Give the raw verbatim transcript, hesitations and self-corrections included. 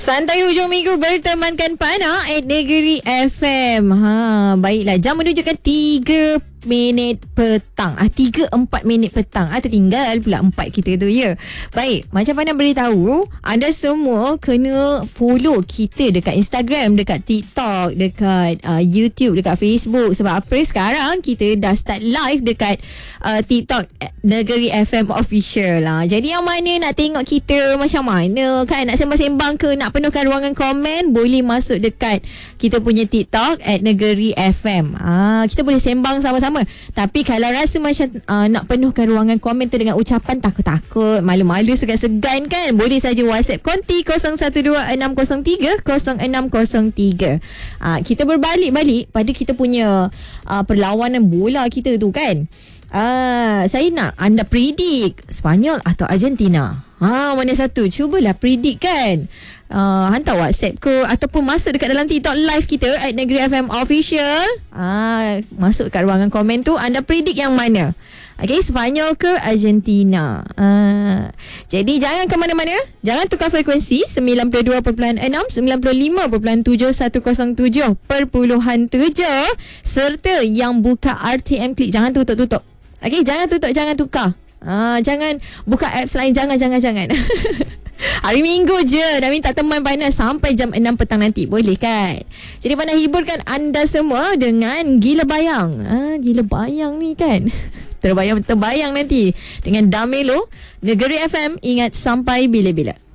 Santai hujung minggu bertemankan Pana at Negeri F M. Ha, baiklah, jam menunjukkan tiga minit petang. Ah, tiga empat minit petang. Ah, tertinggal pula empat kita tu, ya. Baik, macam mana beritahu, anda semua kena follow kita dekat Instagram, dekat TikTok, dekat uh, YouTube, dekat Facebook. Sebab apa sekarang kita dah start live dekat uh, TikTok Negeri F M Official lah. Jadi yang mana nak tengok kita macam mana kan, nak sembang-sembang ke, nak penuhkan ruangan komen, boleh masuk dekat kita punya TikTok at Negeri F M. Ah, kita boleh sembang sama-sama. Tapi kalau rasa macam uh, nak penuhkan ruangan komen tu dengan ucapan takut-takut, malu-malu, segan-segan kan, boleh saja WhatsApp konti kosong satu dua enam kosong tiga kosong enam kosong tiga. uh, Kita berbalik-balik pada kita punya uh, perlawanan bola kita tu kan. uh, Saya nak anda predict Sepanyol atau Argentina. Ha, mana satu? Cubalah predict kan. Uh, hantar WhatsApp ke ataupun masuk dekat dalam TikTok live kita at Negeri F M Official. Ah, masuk kat ruangan komen tu, anda predict yang mana? Okey, Sepanyol ke Argentina? Ah, jadi jangan ke mana-mana. Jangan tukar frekuensi sembilan puluh dua perpuluhan enam, sembilan puluh lima perpuluhan tujuh, seratus tujuh perpuluhan tujuh serta yang buka R T M Klik jangan tutup-tutup. Okey, jangan tutup, jangan tukar. Ah, jangan buka apps lain, jangan jangan jangan. Hari Minggu je dah minta teman Pana sampai jam enam petang nanti, boleh kan? Jadi Pana hiburkan anda semua dengan Gila Bayang. Ah, Gila Bayang ni kan. Terbayang terbayang nanti dengan Damelo. Negeri F M, ingat sampai bila-bila.